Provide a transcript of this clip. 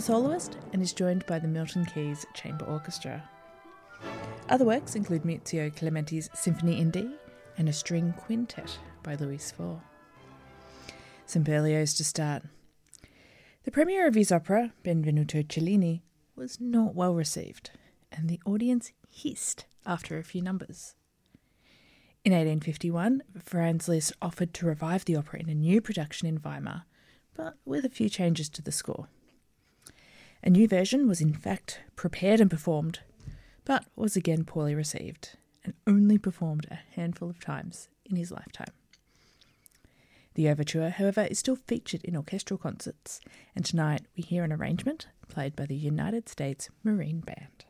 soloist and is joined by the Milton Keynes Chamber Orchestra. Other works include Muzio Clementi's Symphony in D and a string quintet by Louis IV. Some Berlioz to start. The premiere of his opera, Benvenuto Cellini, was not well received, and the audience hissed after a few numbers. In 1851, Franz Liszt offered to revive the opera in a new production in Weimar, but with a few changes to the score. A new version was in fact prepared and performed, but was again poorly received, and only performed a handful of times in his lifetime. The overture, however, is still featured in orchestral concerts, and tonight we hear an arrangement played by the United States Marine Band.